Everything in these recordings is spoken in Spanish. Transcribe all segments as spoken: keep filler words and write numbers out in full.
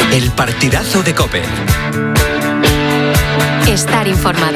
El partidazo de COPE. Estar informado.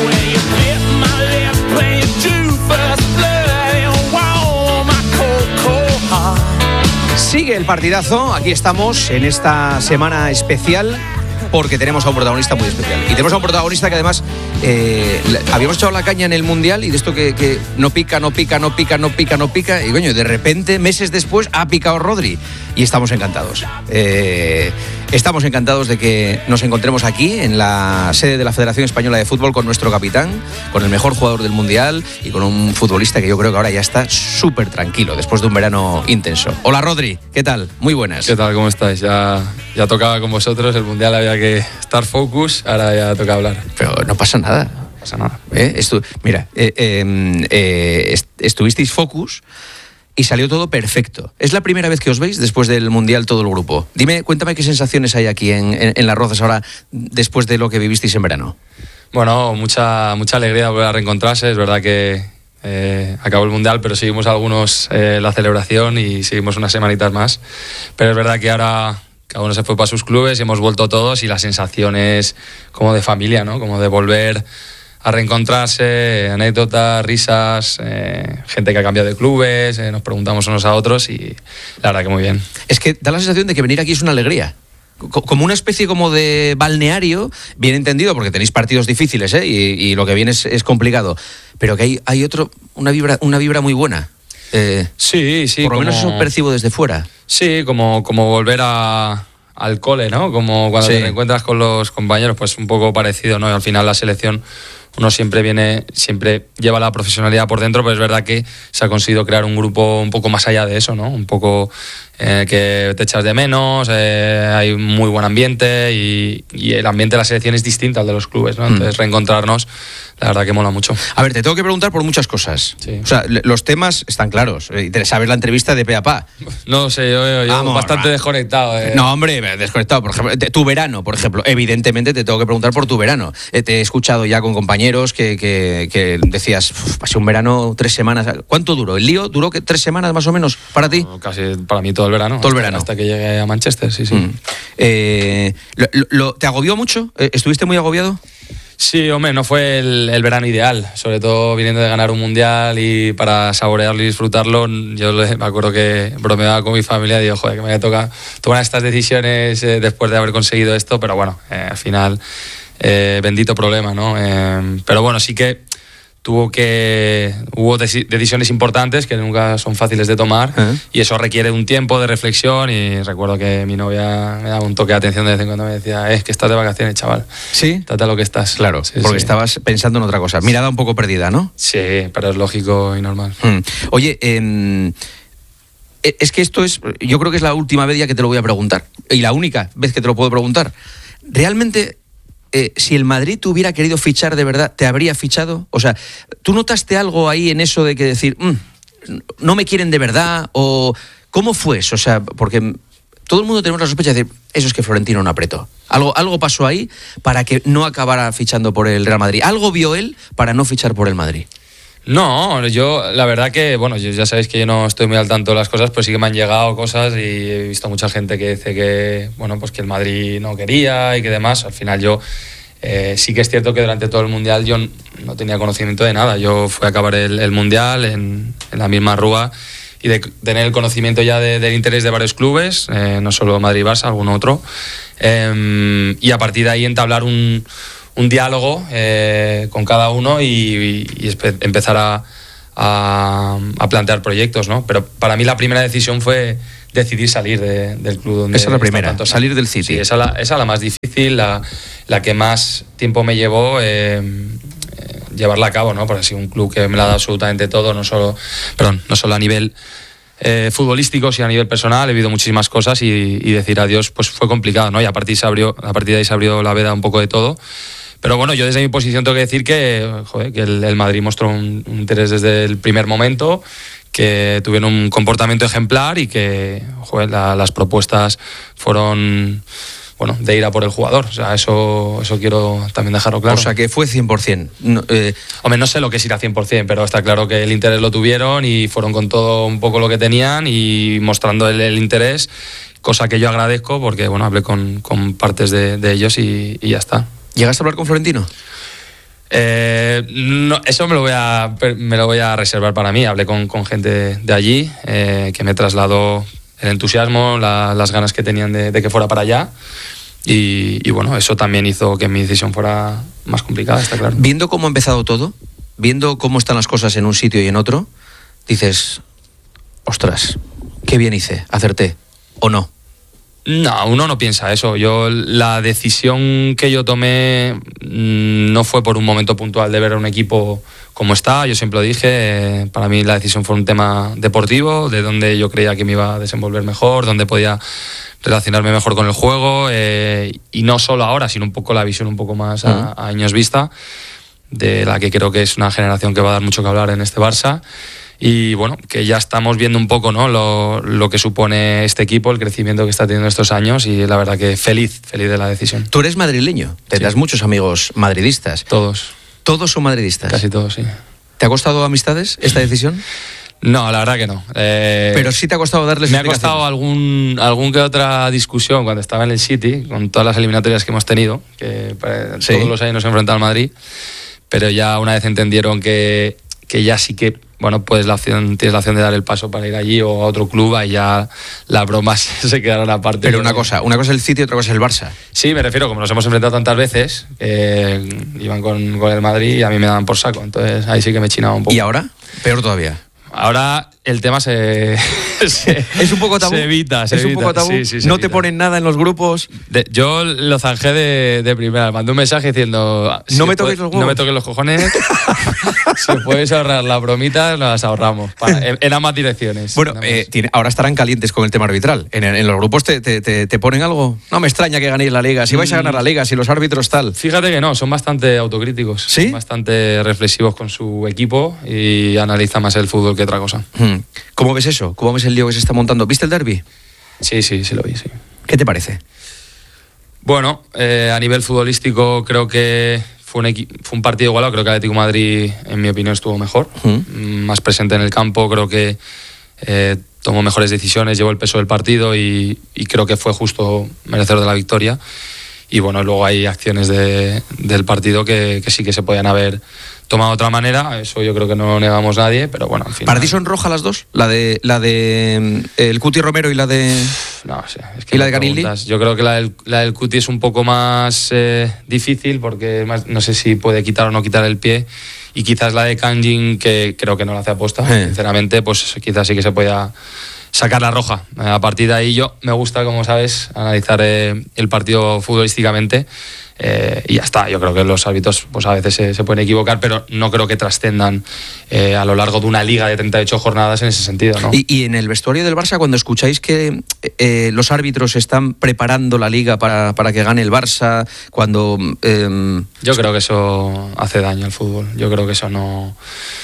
Sigue el partidazo, aquí estamos en esta semana especial porque tenemos a un protagonista muy especial. Y tenemos a un protagonista que además eh, habíamos echado la caña en el Mundial y de esto que, que no pica, no pica, no pica, no pica, no pica. Y coño, de repente, meses después, ha picado Rodri. Y estamos encantados. Eh, estamos encantados de que nos encontremos aquí en la sede de la Federación Española de Fútbol con nuestro capitán, con el mejor jugador del Mundial y con un futbolista que yo creo que ahora ya está súper tranquilo después de un verano intenso. Hola Rodri, ¿qué tal? Muy buenas. ¿Qué tal? ¿Cómo estáis? Ya, ya tocaba con vosotros, el Mundial había que estar focus, ahora ya toca hablar. Pero no pasa nada. No pasa nada. ¿Eh? Estu- mira, eh, eh, eh, est- estuvisteis focus y salió todo perfecto. ¿Es la primera vez que os veis después del Mundial todo el grupo? Dime, cuéntame qué sensaciones hay aquí en, en, en Las Rozas ahora después de lo que vivisteis en verano. Bueno, mucha, mucha alegría de volver a reencontrarse. Es verdad que eh, acabó el Mundial, pero seguimos algunos eh, la celebración y seguimos unas semanitas más. Pero es verdad que ahora cada uno se fue para sus clubes y hemos vuelto todos y la sensación es como de familia, ¿no? Como de volver a reencontrarse, anécdotas, risas, eh, gente que ha cambiado de clubes, eh, nos preguntamos unos a otros y la verdad que muy bien. Es que da la sensación de que venir aquí es una alegría. Co- Como una especie como de balneario, bien entendido, porque tenéis partidos difíciles, ¿eh? y, y lo que viene es, es complicado, pero que hay, hay otro, una vibra, una vibra muy buena. Eh, Sí, sí. por lo como, menos eso percibo desde fuera. Sí, como, como volver a, al cole, ¿no? Como cuando Sí. te encuentras con los compañeros, pues un poco parecido, ¿no? Y al final la selección, uno siempre viene, siempre lleva la profesionalidad por dentro, pero es verdad que se ha conseguido crear un grupo un poco más allá de eso, ¿no? Un poco eh, que te echas de menos, eh, hay muy buen ambiente y, y el ambiente de la selección es distinto al de los clubes, ¿no? Entonces, mm. reencontrarnos, la verdad que mola mucho. A ver, te tengo que preguntar por muchas cosas. Sí. O sea, le- los temas están claros. Y te sabes la entrevista de pe a pa. No sé, yo, yo, yo Vamos, bastante va. desconectado. Eh. No, hombre, desconectado. Por ejemplo, te- tu verano, por ejemplo. Evidentemente te tengo que preguntar por tu verano. Eh, te he escuchado ya con compañeros que, que, que decías, "Uf, pasé un verano tres semanas. ¿Cuánto duró? ¿El lío duró que tres semanas más o menos para ti? No, casi para mí todo el verano. Todo el hasta, verano. Hasta que llegué a Manchester, sí, sí. Mm. Eh, lo- lo- ¿Te agobió mucho? Eh, ¿Estuviste muy agobiado? Sí, hombre, no fue el, el verano ideal, sobre todo viniendo de ganar un mundial y para saborearlo y disfrutarlo. Yo le- me acuerdo que bromeaba con mi familia y digo, joder, que me había tocado tomar estas decisiones eh, después de haber conseguido esto, pero bueno, eh, al final, eh, bendito problema, ¿no? Eh, pero bueno, sí que tuvo que hubo deci- decisiones importantes que nunca son fáciles de tomar ¿Eh? y eso requiere un tiempo de reflexión y recuerdo que mi novia me daba un toque de atención de vez en cuando, me decía, es que estás de vacaciones, chaval. Sí. Trata lo que estás. Claro, Sí, porque sí. estabas pensando en otra cosa. Mirada un poco perdida, ¿no? Sí, pero es lógico y normal. Mm. Oye, eh, es que esto es, yo creo que es la última vez ya que te lo voy a preguntar, y la única vez que te lo puedo preguntar. ¿Realmente, eh, si el Madrid te hubiera querido fichar de verdad, te habría fichado? O sea, ¿tú notaste algo ahí en eso de que decir, "Mm, no me quieren de verdad"? ¿O cómo fue eso? O sea, porque todo el mundo tenemos la sospecha de decir, eso es que Florentino no apretó. Algo, algo pasó ahí para que no acabara fichando por el Real Madrid. Algo vio él para no fichar por el Madrid. No, yo la verdad que, bueno, yo, ya sabéis que yo no estoy muy al tanto de las cosas, pues sí que me han llegado cosas y he visto mucha gente que dice que, bueno, pues que el Madrid no quería y que demás. Al final yo eh, sí que es cierto que durante todo el Mundial yo no tenía conocimiento de nada. Yo fui a acabar el, el Mundial en, en la misma rúa y de tener el conocimiento ya de, del interés de varios clubes, eh, no solo Madrid y Barça, algún otro, eh, y a partir de ahí entablar un un diálogo eh, con cada uno y, y, y espe- empezar a, a, a plantear proyectos, ¿no? Pero para mí la primera decisión fue decidir salir de, del club donde Esa es la he estado primera, tantos salir años. del City. Sí, esa la, esa la más difícil, la, la que más tiempo me llevó eh, eh, llevarla a cabo, ¿no? Porque ha sido un club que me la ha dado absolutamente todo, no solo, perdón, no solo a nivel Eh, futbolístico, sino a nivel personal, he vivido muchísimas cosas y, y decir adiós pues fue complicado, ¿no? Y a partir, se abrió, a partir de ahí se abrió la veda un poco de todo. Pero bueno, yo desde mi posición tengo que decir que, joder, que el, el Madrid mostró un, un interés desde el primer momento, que tuvieron un comportamiento ejemplar y que, joder, la, las propuestas fueron, bueno, de ir a por el jugador. O sea, eso, eso quiero también dejarlo claro. O sea, que fue cien por ciento. No, eh... Hombre, no sé lo que es ir a cien por ciento, pero está claro que el interés lo tuvieron y fueron con todo un poco lo que tenían y mostrando el, el interés, cosa que yo agradezco porque, bueno, hablé con, con partes de, de ellos y, y ya está. ¿Llegaste a hablar con Florentino? Eh, no, eso me lo, voy a, me lo voy a reservar para mí. Hablé con, con gente de allí eh, que me trasladó el entusiasmo, la, las ganas que tenían de, de que fuera para allá. Y, y bueno, eso también hizo que mi decisión fuera más complicada, está claro. Viendo cómo ha empezado todo, viendo cómo están las cosas en un sitio y en otro, dices, ostras, qué bien hice, acerté, ¿o no? No, uno no piensa eso. Yo, la decisión que yo tomé mmm, no fue por un momento puntual de ver a un equipo como está. Yo siempre lo dije, eh, para mí la decisión fue un tema deportivo, de donde yo creía que me iba a desenvolver mejor, donde podía relacionarme mejor con el juego, eh, y no solo ahora, sino un poco la visión un poco más a, a años vista, de la que creo que es una generación que va a dar mucho que hablar en este Barça. Y bueno, que ya estamos viendo un poco, ¿no?, lo, lo que supone este equipo, el crecimiento que está teniendo estos años, y la verdad que feliz, feliz de la decisión. Tú eres madrileño, tendrás sí. muchos amigos madridistas. Todos. ¿Todos son madridistas? Casi todos, sí. ¿Te ha costado amistades esta decisión? No, la verdad que no. Eh, Pero sí te ha costado darles Me ha costado algún, algún que otra discusión cuando estaba en el City, con todas las eliminatorias que hemos tenido, que sí. todos los años nos enfrentamos al Madrid, pero ya una vez entendieron que, que ya sí que, bueno, pues la opción, tienes la opción de dar el paso para ir allí o a otro club, ahí ya las bromas se quedaron aparte. Pero una cosa, una cosa es el City y otra cosa es el Barça. Sí, me refiero, como nos hemos enfrentado tantas veces, eh, iban con, con el Madrid y a mí me daban por saco, entonces ahí sí que me chinaba un poco. ¿Y ahora? Peor todavía. Ahora el tema se, se es un poco tabú. Se evita, se es evita. un poco tabú. Sí, sí, no evita. Te ponen nada en los grupos. De, yo lo zanjé de, de primera. Mandé un mensaje diciendo: no me toques los huevos. No me toques los cojones. Si podéis ahorrar las bromitas, nos las ahorramos. Para, en, en ambas direcciones. Bueno, eh, tiene, ahora estarán calientes con el tema arbitral. En, en los grupos te, te, te, te ponen algo. No me extraña que ganéis la liga. Si vais a ganar la liga, si los árbitros tal. Fíjate que no, son bastante autocríticos. ¿Sí? Son bastante reflexivos con su equipo y analizan más el fútbol que otra cosa. Hmm. ¿Cómo ves eso? ¿Cómo ves el lío que se está montando? ¿Viste el derbi? Sí, sí, sí lo vi, sí. ¿Qué te parece? Bueno, eh, a nivel futbolístico creo que fue un, equi- fue un partido igualado. Creo que el Atlético de Madrid, en mi opinión, estuvo mejor. Uh-huh. Más presente en el campo. Creo que eh, tomó mejores decisiones, llevó el peso del partido y, y creo que fue justo merecedor de la victoria. Y bueno, luego hay acciones de, del partido que, que sí que se podían haber tomado de otra manera. Eso yo creo que no lo negamos nadie, pero bueno, al final... ¿Para ti son rojas las dos? ¿La de la de el Cuti Romero y la de... No sé. Es que ¿Y la de Canilli? Yo creo que la del, la del Cuti es un poco más eh, difícil porque más, no sé si puede quitar o no quitar el pie. Y quizás la de Kangin, que creo que no la hace aposta, eh. sinceramente, pues quizás sí que se pueda sacar la roja. A partir de ahí yo me gusta, como sabes, analizar eh, el partido futbolísticamente eh, y ya está. Yo creo que los árbitros pues a veces se, se pueden equivocar, pero no creo que trascendan eh, a lo largo de una liga de treinta y ocho jornadas en ese sentido, ¿no? Y, y en el vestuario del Barça, cuando escucháis que eh, los árbitros están preparando la liga para, para que gane el Barça, cuando... Eh... Yo creo que eso hace daño al fútbol. Yo creo que eso no...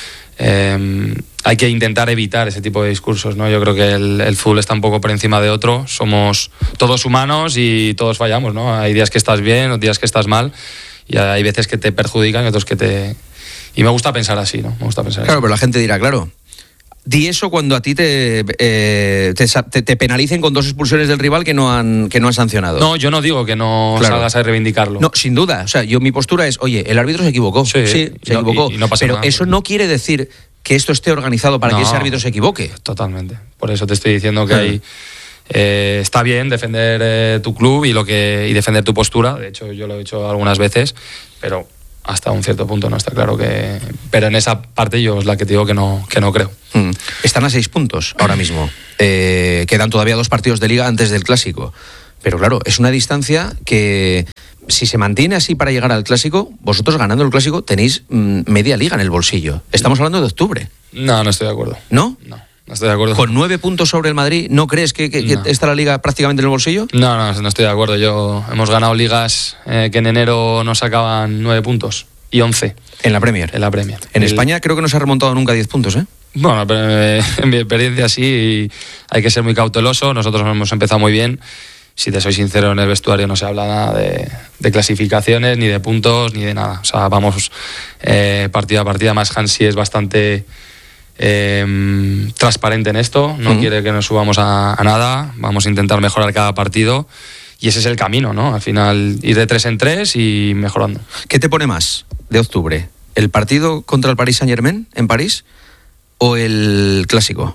Eh, hay que intentar evitar ese tipo de discursos, ¿no? Yo creo que el, el fútbol está un poco por encima de otro. Somos todos humanos y todos fallamos, ¿no? Hay días que estás bien, días que estás mal y hay veces que te perjudican y otros que te... Y me gusta pensar así, ¿no? Me gusta pensar Claro, así. Pero la gente dirá, claro, di eso cuando a ti te, eh, te, te, te penalicen con dos expulsiones del rival que no han, que no han sancionado. No, yo no digo que no claro. salgas a reivindicarlo. No, sin duda. O sea, yo mi postura es, oye, el árbitro se equivocó. Sí, sí se no, equivocó. Y, y no pasa pero nada, eso no quiere decir que esto esté organizado para no, que ese árbitro se equivoque. Totalmente. Por eso te estoy diciendo que sí. hay... Eh, está bien defender eh, tu club y, lo que, y defender tu postura. De hecho, yo lo he hecho algunas veces, pero... hasta un cierto punto, no está claro que... Pero en esa parte yo es la que te digo que no, que no creo. Mm. Están a seis puntos ahora mismo. Eh, quedan todavía dos partidos de liga antes del Clásico. Pero claro, es una distancia que... Si se mantiene así para llegar al Clásico, vosotros ganando el Clásico tenéis mm, media liga en el bolsillo. Estamos hablando de octubre. No, no estoy de acuerdo. ¿No? No, no estoy de acuerdo. ¿Con nueve puntos sobre el Madrid, no crees que, que, no. que está la liga prácticamente en el bolsillo? No, no, no estoy de acuerdo. Yo hemos ganado ligas eh, que en enero nos sacaban nueve puntos y once. En la Premier. En la Premier. En el... España creo que no se ha remontado nunca diez puntos, ¿eh? Bueno, pero, eh, en mi experiencia sí, hay que ser muy cauteloso. Nosotros hemos empezado muy bien. Si te soy sincero, en el vestuario no se habla nada de, de clasificaciones, ni de puntos, ni de nada. O sea, vamos eh, partida a partida. Más Hansi es bastante eh, transparente en esto, no uh-huh. quiere que nos subamos a, a nada, vamos a intentar mejorar cada partido y ese es el camino, ¿no? Al final ir de tres en tres y mejorando. ¿Qué te pone más de octubre? ¿El partido contra el Paris Saint-Germain en París o el clásico?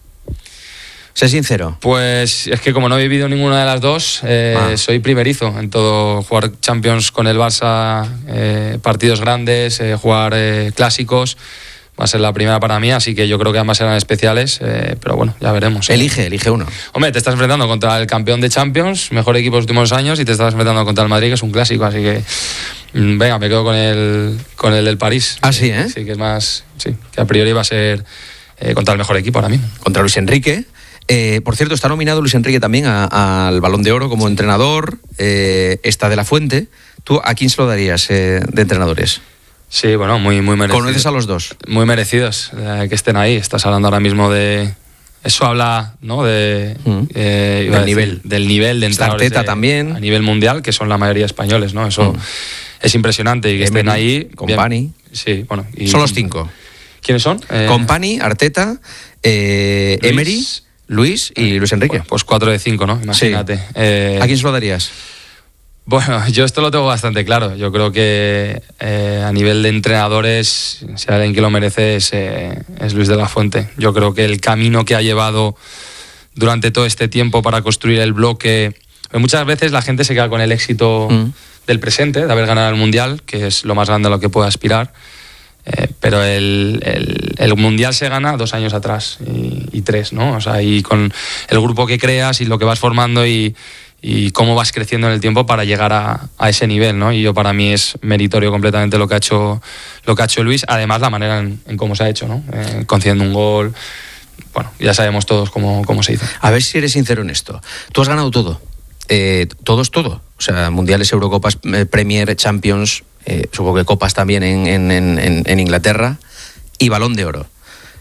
Sé sincero. Pues es que como no he vivido ninguna de las dos, eh, ah. soy primerizo en todo. Jugar Champions con el Barça, eh, partidos grandes, eh, jugar eh, clásicos, va a ser la primera para mí, así que yo creo que ambas serán especiales, eh, pero bueno, ya veremos. ¿eh? Elige, elige uno. Hombre, te estás enfrentando contra el campeón de Champions, mejor equipo de los últimos años, y te estás enfrentando contra el Madrid, que es un clásico, así que venga, me quedo con el con el del París. Ah, sí, ¿eh? Sí, que es más, sí, que a priori va a ser eh, contra el mejor equipo ahora mismo. Contra Luis Enrique. Eh, por cierto, está nominado Luis Enrique también al Balón de Oro como entrenador. Eh, está De La Fuente. ¿Tú a quién se lo darías eh, de entrenadores? Sí, bueno, muy, muy merecidos. ¿Conoces a los dos? Muy merecidos eh, que estén ahí. Estás hablando ahora mismo de... Eso habla, ¿no? De, mm. eh, del, decir, nivel. del nivel de entrenadores. Arteta también. A nivel mundial, que son la mayoría españoles, ¿no? Eso mm. es impresionante. Y que Emery, estén ahí... Company. Sí, bueno. Y, son los cinco. ¿Quiénes son? Eh, Company, Arteta, eh, Luis, Emery... Luis y Luis Enrique. Bueno, pues cuatro de cinco, ¿no? Imagínate. Sí. Eh, ¿A quién se lo darías? Bueno, yo esto lo tengo bastante claro. Yo creo que eh, a nivel de entrenadores, si hay alguien que lo merece es, eh, es Luis de la Fuente. Yo creo que el camino que ha llevado durante todo este tiempo para construir el bloque... Muchas veces la gente se queda con el éxito mm. del presente, de haber ganado el Mundial, que es lo más grande a lo que puede aspirar. Eh, pero el, el, el Mundial se gana dos años atrás y, y tres, ¿no? O sea, y con el grupo que creas y lo que vas formando y, y cómo vas creciendo en el tiempo para llegar a, a ese nivel, ¿no? Y yo, para mí es meritorio completamente lo que ha hecho, lo que ha hecho Luis, además la manera en, en cómo se ha hecho, ¿no? Eh, concediendo un gol, bueno, ya sabemos todos cómo, cómo se hizo. A ver si eres sincero en esto. Tú has ganado todo. Eh, todo es todo. O sea, mundiales, Eurocopas, eh, Premier, Champions, eh, supongo que Copas también en, en, en, en Inglaterra, y Balón de Oro.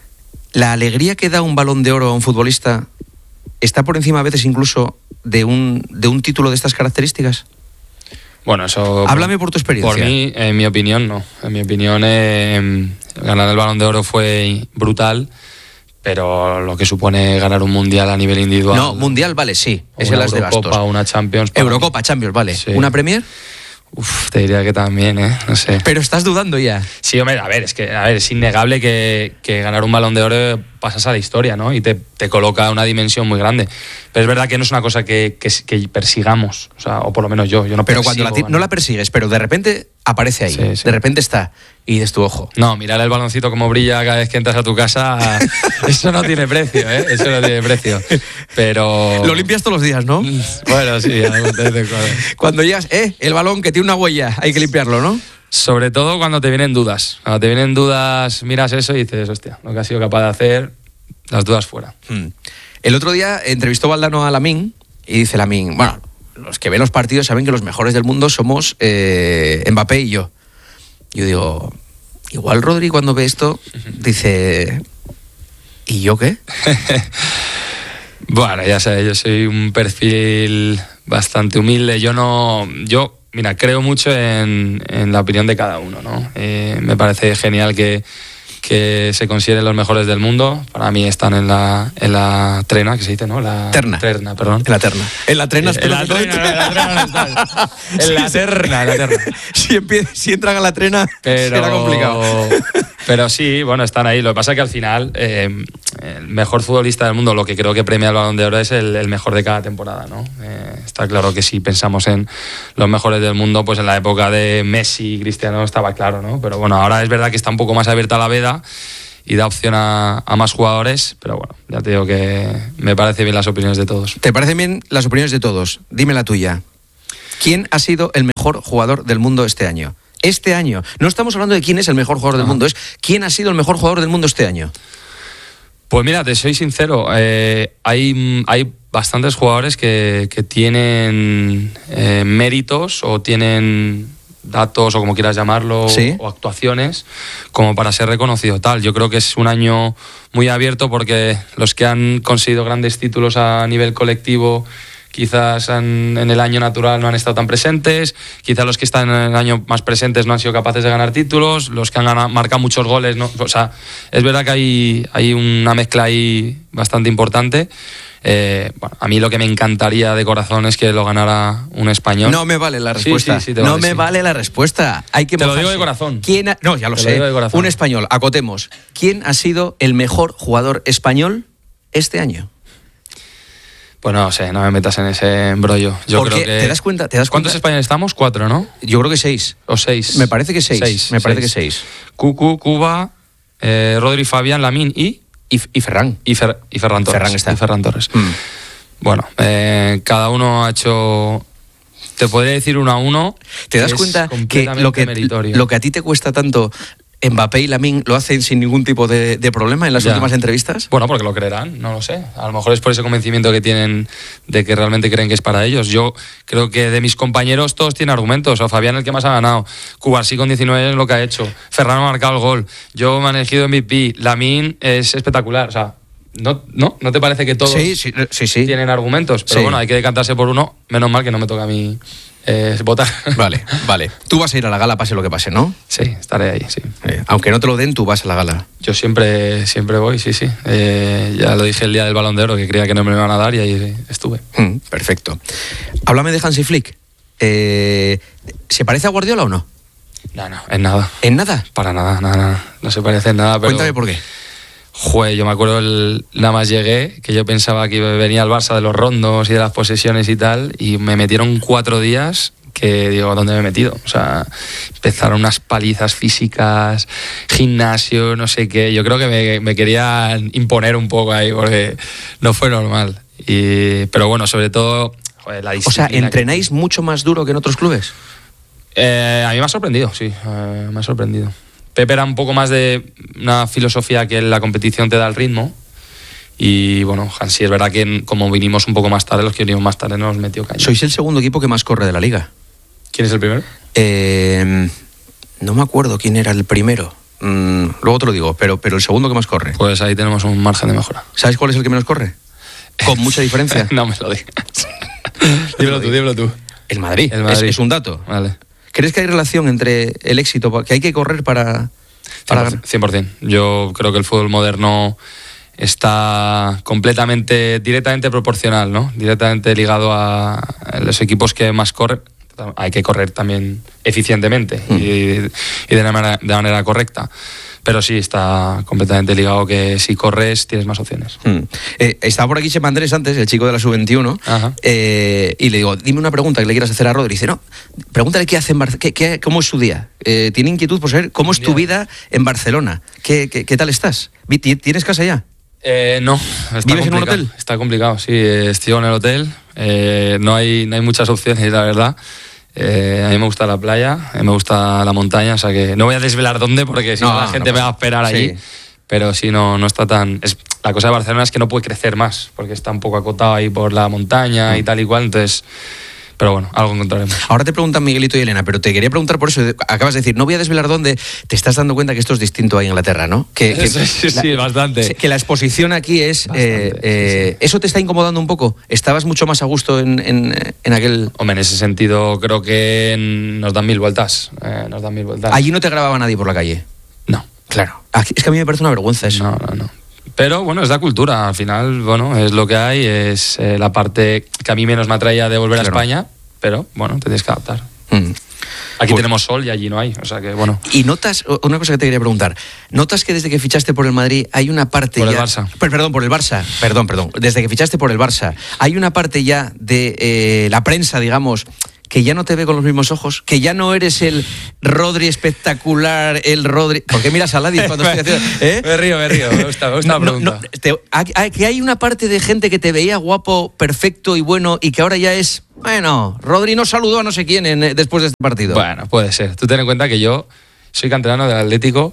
La alegría que da un Balón de Oro a un futbolista está por encima a veces incluso de un, de un título de estas características. Bueno, eso... Háblame por tu experiencia. Por mí, en mi opinión, no. En mi opinión, eh, ganar el Balón de Oro fue brutal, pero lo que supone ganar un Mundial a nivel individual... No, Mundial vale, sí. Es el as de bastos. Eurocopa, una Champions... Eurocopa, Champions, vale. Sí. ¿Una Premier? Uf, te diría que también, ¿eh? No sé. Pero estás dudando ya. Sí, hombre, a ver, es que a ver, es innegable que, que ganar un Balón de Oro pasas a la historia, ¿no? Y te, te coloca a una dimensión muy grande. Pero es verdad que no es una cosa que, que, que persigamos, o sea, o por lo menos yo, yo no Pero persigo, cuando la, no la persigues, pero de repente aparece ahí, sí, sí. De repente está, y des tu ojo. No, mirar el baloncito como brilla cada vez que entras a tu casa, eso no tiene precio, ¿eh? Eso no tiene precio. Pero... Lo limpias todos los días, ¿no? Bueno, sí. Cuando llegas, eh, el balón que tiene una huella, hay que limpiarlo, ¿no? Sobre todo cuando te vienen dudas. Cuando te vienen dudas, miras eso y dices, hostia, lo que has sido capaz de hacer, las dudas fuera. Hmm. El otro día entrevistó Valdano a Lamine y dice Lamine, bueno, los que ven los partidos saben que los mejores del mundo somos eh, Mbappé y yo. Yo digo, igual Rodri cuando ve esto dice, ¿y yo qué? Bueno, ya sabes, yo soy un perfil bastante humilde. Yo no... yo Mira, creo mucho en, en la opinión de cada uno, ¿no? Eh, me parece genial que, que se consideren los mejores del mundo. Para mí están en la, en la trena, que se dice, ¿no? La terna. Terna, perdón. En la terna. En la terna, en la terna, en la terna no están. En la terna, en la terna. Si, empie- si entran a la trena, pero, será complicado. Pero sí, bueno, están ahí. Lo que pasa es que al final, eh, el mejor futbolista del mundo, lo que creo que premia el Balón de Oro es el, el mejor de cada temporada, ¿no? Eh, está claro que si pensamos en los mejores del mundo, pues en la época de Messi y Cristiano estaba claro, ¿no? Pero bueno, ahora es verdad que está un poco más abierta la veda y da opción a, a más jugadores, pero bueno, ya te digo que me parecen bien las opiniones de todos. ¿Te parecen bien las opiniones de todos? Dime la tuya. ¿Quién ha sido el mejor jugador del mundo este año? Este año. No estamos hablando de quién es el mejor jugador del mundo, es quién ha sido el mejor jugador del mundo este año. Pues mira, te soy sincero, eh, hay, hay bastantes jugadores que, que tienen eh, méritos o tienen datos, o como quieras llamarlo, ¿sí? o actuaciones como para ser reconocido tal. Yo creo que es un año muy abierto porque los que han conseguido grandes títulos a nivel colectivo, quizás en, en el año natural no han estado tan presentes, quizás los que están en el año más presentes no han sido capaces de ganar títulos, los que han ganado, marcado muchos goles, ¿no? O sea, es verdad que hay, hay una mezcla ahí bastante importante. Eh, bueno, a mí lo que me encantaría de corazón es que lo ganara un español. No me vale la respuesta. Sí, sí, sí, no vale, me sí. vale la respuesta. Hay que te mojarse. lo digo de corazón. ¿Quién ha... No, ya lo te sé. Lo digo de corazón. Un español. Acotemos. ¿Quién ha sido el mejor jugador español este año? Pues no sé, no me metas en ese embrollo. Yo Porque creo que... te das cuenta, te das ¿Cuántos cuenta? españoles estamos? Cuatro, ¿no? Yo creo que seis. O seis. Me parece que seis. Seis, me parece seis. que seis. Cucu, Cuba, eh, Rodri, Fabián, Lamín y... Y, y Ferran. Y, Fer, y Ferran Torres. Ferran está. Y Ferran Torres. Mm. Bueno, eh, cada uno ha hecho... Te podría decir uno a uno. ¿Te das es cuenta que completamente lo, que meritorio. lo que a ti te cuesta tanto, Mbappé y Lamine lo hacen sin ningún tipo de, de problema en las Ya. últimas entrevistas? Bueno, porque lo creerán, no lo sé. A lo mejor es por ese convencimiento que tienen de que realmente creen que es para ellos. Yo creo que de mis compañeros todos tienen argumentos. O Fabián el que más ha ganado. Cubarsí con diecinueve años lo que ha hecho. Ferran ha marcado el gol. Yo me han elegido M V P. Lamine es espectacular. O sea, ¿no, no, ¿no te parece que todos Sí, sí, sí. sí. tienen argumentos? Pero Sí. bueno, hay que decantarse por uno. Menos mal que no me toca a mí eh, votar. Vale, vale. Tú vas a ir a la gala, pase lo que pase, ¿no? Sí, estaré ahí, sí. Eh, aunque no te lo den, tú vas a la gala. Yo siempre, siempre voy, sí, sí. Eh, ya lo dije el día del Balón de Oro, que creía que no me lo iban a dar y ahí estuve. Mm, perfecto. Háblame de Hansi Flick. Eh, ¿Se parece a Guardiola o no? No, no, en nada. ¿En nada? Para nada, nada, nada. No se parece en nada, pero... Cuéntame por qué. Joder, yo me acuerdo, el, nada más llegué, que yo pensaba que venía el Barça de los rondos y de las posesiones y tal, y me metieron cuatro días que digo, ¿dónde me he metido? O sea, empezaron unas palizas físicas, gimnasio, no sé qué. Yo creo que me, me querían imponer un poco ahí, porque no fue normal. Y, pero bueno, sobre todo, joder, la O disciplina. sea, ¿entrenáis que... mucho más duro que en otros clubes? Eh, a mí me ha sorprendido, sí, eh, me ha sorprendido. Pepe era un poco más de una filosofía que la competición te da el ritmo. Y bueno, Hansi, es verdad que como vinimos un poco más tarde, los que vinimos más tarde nos metió caña. Sois el segundo equipo que más corre de la liga. ¿Quién es el primero? Eh, no me acuerdo quién era el primero. Mm, luego te lo digo, pero, pero el segundo que más corre. Pues ahí tenemos un margen de mejora. ¿Sabes cuál es el que menos corre? Con mucha diferencia. No me lo digas. dímelo tú, dímelo tú. El Madrid. El Madrid. Es, es un dato. Vale. ¿Crees que hay relación entre el éxito, que hay que correr para, para ganar? cien por ciento. Yo creo que el fútbol moderno está completamente, directamente proporcional, ¿no? Directamente ligado a los equipos que más corren. Hay que correr también eficientemente mm. y, y de, manera, de manera correcta. Pero sí, está completamente ligado que si corres tienes más opciones. Mm. Eh, estaba por aquí Chema Andrés antes, el chico de la sub veintiuno, eh, y le digo, dime una pregunta que le quieras hacer a Rodri. Y dice, no, pregúntale qué hace en Bar- qué, qué, cómo es su día. Eh, tiene inquietud por saber cómo es tu vida en Barcelona. ¿Qué, qué, qué tal estás? ¿Tienes casa ya? Eh, no. Está ¿Vives en un hotel? Está complicado, sí. Estoy en el hotel. Eh, no, hay, no hay muchas opciones, la verdad. Eh, a mí me gusta la playa, a mí me gusta la montaña, o sea que no voy a desvelar dónde porque si no, no la gente no, me va a esperar sí. allí. Pero sí, no, no está tan... Es, la cosa de Barcelona es que no puede crecer más porque está un poco acotado ahí por la montaña mm. y tal y cual, entonces... Pero bueno, algo encontraremos. Ahora te preguntan Miguelito y Elena, pero te quería preguntar por eso. Acabas de decir, no voy a desvelar dónde. Te estás dando cuenta que esto es distinto ahí en Inglaterra, ¿no? Que, que sí, sí, la, sí, bastante. Que la exposición aquí es... Bastante, eh, eh, sí, sí. ¿Eso te está incomodando un poco? ¿Estabas mucho más a gusto en, en, en aquel...? Hombre, en ese sentido creo que nos dan mil vueltas. Eh, nos dan mil vueltas. ¿Allí no te grababa nadie por la calle? No. Claro. Aquí, es que a mí me parece una vergüenza eso. No, no, no. Pero bueno, es la cultura. Al final, bueno, es lo que hay. Es eh, la parte que a mí menos me atraía de volver claro. a España. Pero, bueno, te tienes que adaptar. Mm. Aquí pues, tenemos sol y allí no hay, o sea que, bueno. Y notas, una cosa que te quería preguntar, ¿notas que desde que fichaste por el Madrid hay una parte por ya... Por el Barça. Perdón, por el Barça, perdón, perdón. Desde que fichaste por el Barça, hay una parte ya de eh, la prensa, digamos, que ya no te ve con los mismos ojos, que ya no eres el Rodri espectacular, el Rodri... ¿Por qué miras a Ladis cuando estoy haciendo...? ¿Eh? Me río, me río, me gusta, me gusta no, la pregunta. No, no, te, hay, que hay una parte de gente que te veía guapo, perfecto y bueno, y que ahora ya es... Bueno, Rodri no saludó a no sé quién en, después de este partido. Bueno, puede ser. Tú ten en cuenta que yo soy canterano del Atlético,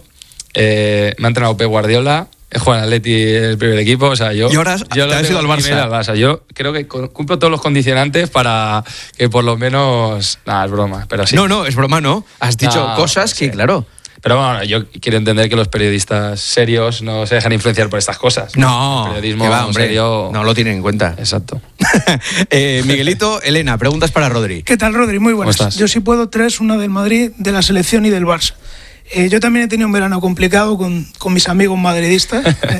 eh, me ha entrenado Pep Guardiola, he jugado en Atleti el primer equipo, o sea, yo... Y ahora yo te has ido al Barça. al Barça. Yo creo que cumplo todos los condicionantes para que por lo menos... Nada, es broma, pero sí. No, no, es broma, no. Has dicho no, cosas que, sí. claro... Pero bueno, yo quiero entender que los periodistas serios no se dejan influenciar por estas cosas. No, el periodismo que va, hombre, serio no lo tienen en cuenta. Exacto. eh, Miguelito, Elena, preguntas para Rodri. ¿Qué tal, Rodri? Muy buenas. ¿Cómo estás? Yo sí puedo tres, una del Madrid, de la selección y del Barça. Eh, yo también he tenido un verano complicado con, con mis amigos madridistas. eh,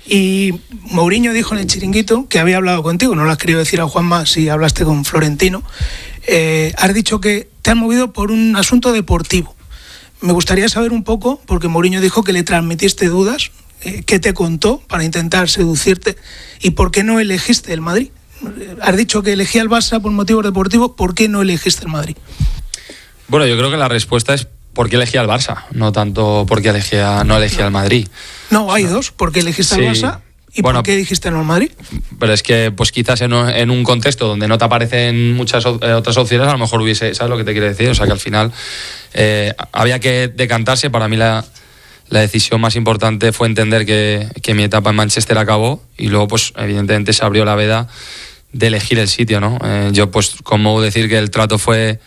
y Mourinho dijo en el Chiringuito que había hablado contigo, no lo has querido decir a Juanma si hablaste con Florentino. Eh, has dicho que te han movido por un asunto deportivo. Me gustaría saber un poco, porque Mourinho dijo que le transmitiste dudas, eh, ¿qué te contó para intentar seducirte y por qué no elegiste el Madrid? Has dicho que elegí al Barça por motivos deportivos, ¿por qué no elegiste el Madrid? Bueno, yo creo que la respuesta es por qué elegí al Barça, no tanto por qué elegí a, no elegí al Madrid. No, hay dos, ¿por qué elegiste Sí. al Barça y Bueno, por qué dijiste no al Madrid? Pero es que pues quizás en un, en un contexto donde no te aparecen muchas o- eh, otras opciones, a lo mejor hubiese, ¿sabes lo que te quiero decir? O sea que al final eh, había que decantarse. Para mí la, la decisión más importante fue entender que, que mi etapa en Manchester acabó y luego pues evidentemente se abrió la veda de elegir el sitio, ¿no? Eh, yo pues como decir que el trato fue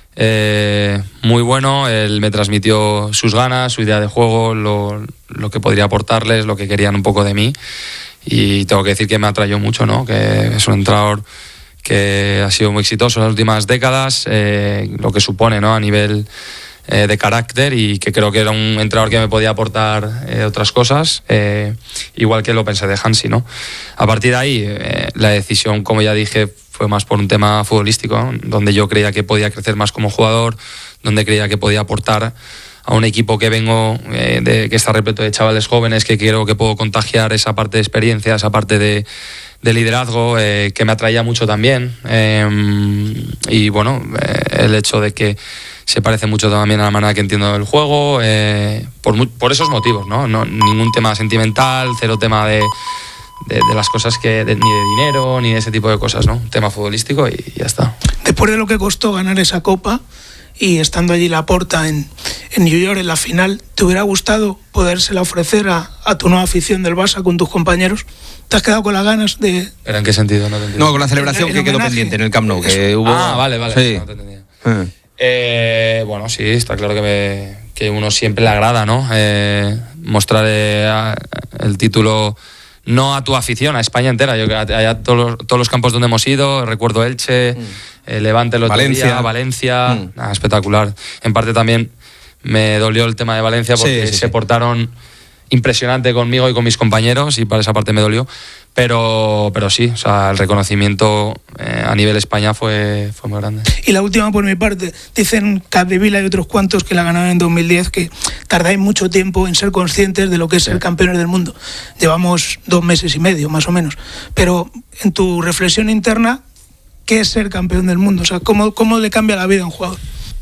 eh, muy bueno, él me transmitió sus ganas, su idea de juego, lo, lo que podría aportarles, lo que querían un poco de mí, y tengo que decir que me atrayó mucho, ¿no? Que es un entrenador que ha sido muy exitoso en las últimas décadas, eh, lo que supone, ¿no? A nivel eh, de carácter, y que creo que era un entrenador que me podía aportar eh, otras cosas, eh, igual que lo pensé de Hansi, ¿no? A partir de ahí, eh, la decisión, como ya dije, fue más por un tema futbolístico, ¿no? Donde yo creía que podía crecer más como jugador, donde creía que podía aportar a un equipo que vengo, eh, de, que está repleto de chavales jóvenes, que creo que puedo contagiar esa parte de experiencia, esa parte de, de liderazgo, eh, que me atraía mucho también. Eh, y bueno, eh, el hecho de que se parece mucho también a la manera que entiendo el juego, eh, por, mu- por esos motivos, ¿no? No, ningún tema sentimental, cero tema de, de, de las cosas que de- ni de dinero, ni de ese tipo de cosas, ¿no? Un tema futbolístico y ya está. Después de lo que costó ganar esa Copa y estando allí Laporta en, en New York en la final, ¿te hubiera gustado podérsela ofrecer a, a tu nueva afición del Barça con tus compañeros? ¿Te has quedado con las ganas de...? ¿Pero en qué sentido? No te entiendo. No, con la celebración El que quedó homenaje. pendiente en el Camp Nou. Que hubo... Ah, vale, vale. Sí. No te entendía. Eh. Eh, bueno, sí, está claro que, me, que uno siempre le agrada, ¿no? Eh, mostrar eh, a- el título no a tu afición, a España entera. Yo creo que a, a todos, los, todos los campos donde hemos ido, recuerdo Elche, mm. eh, Levante el otro Valencia. día, Valencia, Mm. nada, espectacular. En parte también me dolió el tema de Valencia porque Sí, sí, se sí. portaron impresionante conmigo y con mis compañeros, y para esa parte me dolió. Pero, pero sí, o sea, el reconocimiento eh, a nivel España fue, fue muy grande. Y la última por mi parte, dicen Capdevila y otros cuantos que la ganaron en dos mil diez, que tardáis mucho tiempo en ser conscientes de lo que es ser campeones del mundo. Llevamos dos meses y medio, más o menos. Pero en tu reflexión interna, ¿qué es ser campeón del mundo? O sea, ¿cómo, cómo le cambia la vida a un jugador?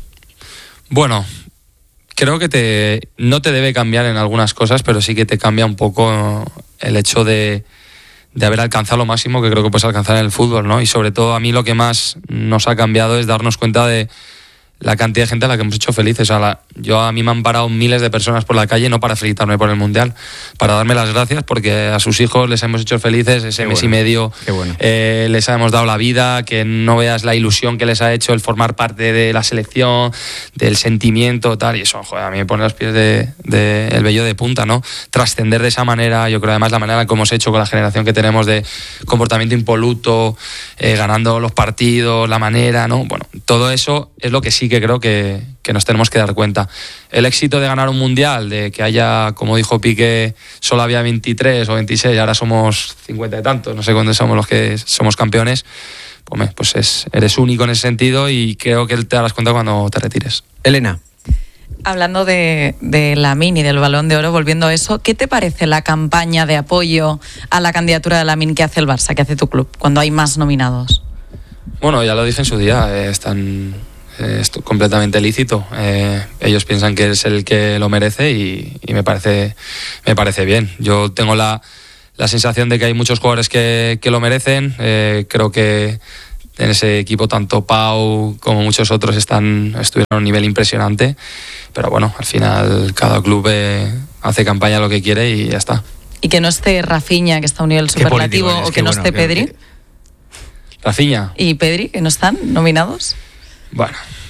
Bueno, creo que te, no te debe cambiar en algunas cosas, pero sí que te cambia un poco el hecho de, de haber alcanzado lo máximo que creo que puedes alcanzar en el fútbol, ¿no? Y sobre todo a mí lo que más nos ha cambiado es darnos cuenta de la cantidad de gente a la que hemos hecho felices. O sea, la, yo a mí me han parado miles de personas por la calle, no para felicitarme por el Mundial, para darme las gracias porque a sus hijos les hemos hecho felices ese Qué mes bueno, y medio, qué bueno. eh, les hemos dado la vida, que no veas la ilusión que les ha hecho el formar parte de la selección, del sentimiento, tal, y eso, joder, a mí me pone los pies de, de el vello de punta, ¿no? Trascender de esa manera, yo creo además la manera que hemos hecho con la generación que tenemos de comportamiento impoluto, eh, ganando los partidos, la manera, ¿no? Bueno, todo eso es lo que sí que creo que, que nos tenemos que dar cuenta. El éxito de ganar un mundial, de que haya, como dijo Piqué, solo había veintitrés o veintiséis, ahora somos cincuenta y tantos, no sé cuántos somos los que somos campeones, pues, pues es, eres único en ese sentido y creo que te darás cuenta cuando te retires. Elena. Hablando de, de Lamine y del Balón de Oro, volviendo a eso, ¿qué te parece la campaña de apoyo a la candidatura de Lamine que hace el Barça, que hace tu club, cuando hay más nominados? Bueno, ya lo dije en su día, eh, están... es completamente lícito. Eh, ellos piensan que es el que lo merece y, y me parece me parece bien. Yo tengo la, la sensación de que hay muchos jugadores que, que lo merecen. Eh, creo que en ese equipo tanto Pau como muchos otros están estuvieron a un nivel impresionante. Pero bueno, al final cada club eh, hace campaña lo que quiere y ya está. Y que no esté Rafinha, que está a un nivel Qué superlativo, político eres, o que qué no bueno, esté que- Pedri. que- Rafinha. ¿Y Pedri, que no están nominados? Bueno,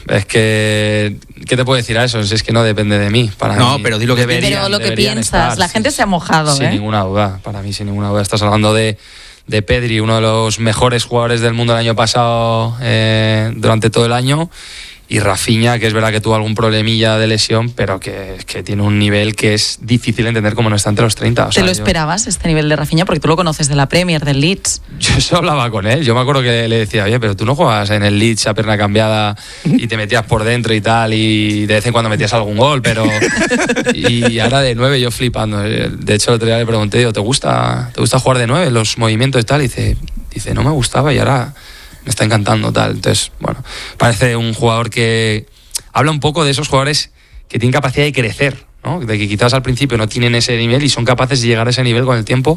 es que... ¿Qué te puedo decir a eso? Es que no depende de mí. Para no, mí, pero di lo que deberían, Pero lo que deberían piensas, estar, la gente sí, se ha mojado, sin ¿eh? ninguna duda, para mí sin ninguna duda. Estás hablando de, de Pedri, uno de los mejores jugadores del mundo el año pasado, eh, durante todo el año, y Rafinha, que es verdad que tuvo algún problemilla de lesión, pero que, que tiene un nivel que es difícil entender cómo no está entre los treinta. O ¿Te sea, lo yo, esperabas, este nivel de Rafinha? Porque tú lo conoces de la Premier, del Leeds. Yo eso hablaba con él. Yo me acuerdo que le decía, oye, pero tú no juegas en el Leeds a pierna cambiada y te metías por dentro y tal, y de vez en cuando metías algún gol, pero... Y ahora de nueve yo flipando. De hecho, el otro día le pregunté, digo, ¿te gusta, ¿te gusta jugar de nueve, los movimientos y tal? Y dice, dice, no me gustaba y ahora... me está encantando tal. Entonces, bueno, parece un jugador que habla un poco de esos jugadores que tienen capacidad de crecer, ¿no? De que quizás al principio no tienen ese nivel y son capaces de llegar a ese nivel con el tiempo,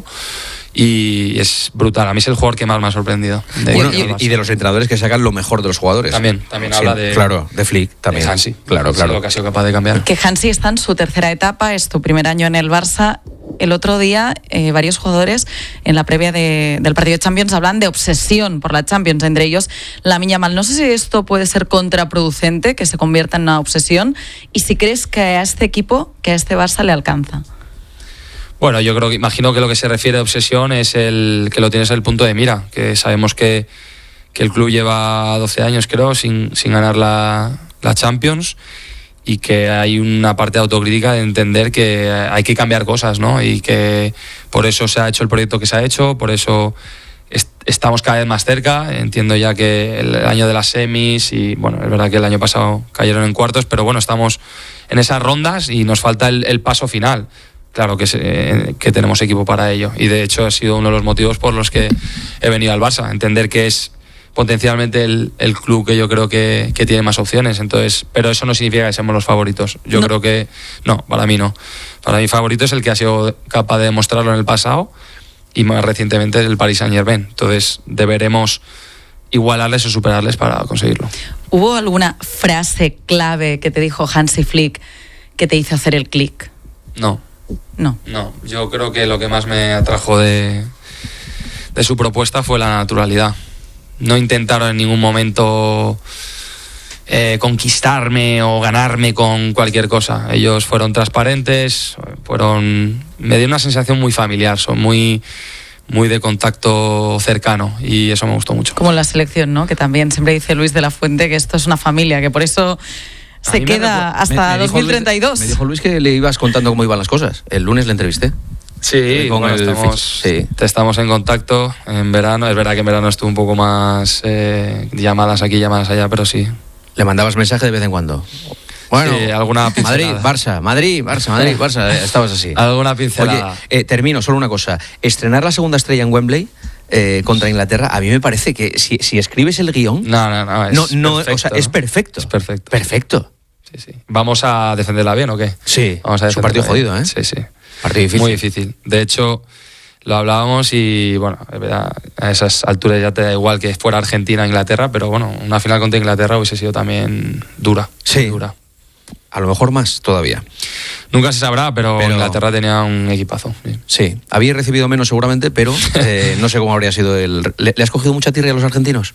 y es brutal. A mí es el jugador que más me ha sorprendido. De bueno, y, y de los entrenadores que sacan lo mejor de los jugadores. También, también sí, habla de... Claro, de Flick también. De Hansi. Claro, claro. Sí, lo que ha sido capaz de cambiar. Que Hansi está en su tercera etapa, es tu primer año en el Barça. El otro día, eh, varios jugadores en la previa de, del partido de Champions hablan de obsesión por la Champions, entre ellos Lamine Yamal. No sé si esto puede ser contraproducente, que se convierta en una obsesión, y si crees que a este equipo, que a este Barça le alcanza. Bueno, yo creo que imagino que lo que se refiere a obsesión es el que lo tienes en el punto de mira, que sabemos que, que el club lleva doce años, creo, sin, sin ganar la, la Champions, y que hay una parte de autocrítica de entender que hay que cambiar cosas, ¿no? Y que por eso se ha hecho el proyecto que se ha hecho, por eso est- estamos cada vez más cerca. Entiendo ya que el año de las semis, y bueno, es verdad que el año pasado cayeron en cuartos, pero bueno, estamos en esas rondas y nos falta el, el paso final. Claro que, se, que tenemos equipo para ello, y de hecho ha sido uno de los motivos por los que he venido al Barça, entender que es potencialmente el, el club que yo creo que, que tiene más opciones. Entonces, pero eso no significa que seamos los favoritos. Yo no. creo que no, para mí no. Para mí favorito es el que ha sido capaz de demostrarlo en el pasado, y más recientemente el Paris Saint-Germain. Entonces deberemos igualarles o superarles para conseguirlo. ¿Hubo alguna frase clave que te dijo Hansi Flick que te hizo hacer el clic? No. No. No, yo creo que lo que más me atrajo de, de su propuesta fue la naturalidad. No intentaron en ningún momento eh, conquistarme o ganarme con cualquier cosa. Ellos fueron transparentes, fueron, me dio una sensación muy familiar, son muy, muy de contacto cercano, y eso me gustó mucho. Como en la selección, ¿no? Que también siempre dice Luis de la Fuente que esto es una familia, que por eso se queda recu- hasta me, me dos mil treinta y dos. Luis, me dijo Luis que le ibas contando cómo iban las cosas. El lunes le entrevisté. Sí, con bueno, el estamos, sí. estamos en contacto en verano. Es verdad que en verano estuvo un poco más eh, llamadas aquí, llamadas allá, pero sí. ¿Le mandabas mensaje de vez en cuando? Bueno, sí, alguna Madrid, pincelada. Barça, Madrid, Barça, Madrid, Barça, eh, estabas así. Alguna pincelada. Oye, eh, termino, solo una cosa. Estrenar la segunda estrella en Wembley eh, contra Inglaterra, a mí me parece que si, si escribes el guión... No, no, no. Es no, no, perfecto, o sea, ¿no? es perfecto. Es perfecto. Perfecto. Sí, sí. ¿Vamos a defenderla bien o qué? Sí, Vamos a es un partido defenderla jodido, bien. ¿eh? Sí, sí. Partido difícil. Muy difícil. De hecho, lo hablábamos y, bueno, es verdad, a esas alturas ya te da igual que fuera Argentina o Inglaterra, pero bueno, una final contra Inglaterra hubiese sido también dura. Sí. Dura. A lo mejor más todavía. Nunca se sabrá, pero, Pero- Inglaterra tenía un equipazo. Sí. Sí, había recibido menos seguramente, pero eh, no sé cómo habría sido el... ¿Le, le has cogido mucha tirria a los argentinos?